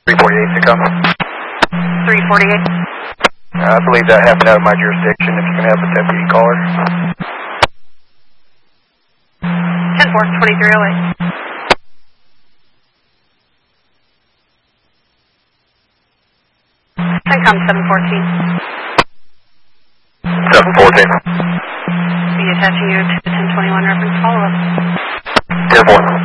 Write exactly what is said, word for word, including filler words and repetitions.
three forty-eight to come. three forty-eight. Uh, I believe that happened out of my jurisdiction. If you can have the deputy caller. ten four, twenty-three oh eight. CENTCOM seven fourteen. seven fourteen. Be attaching you to the ten twenty-one reference follow-up. ten four.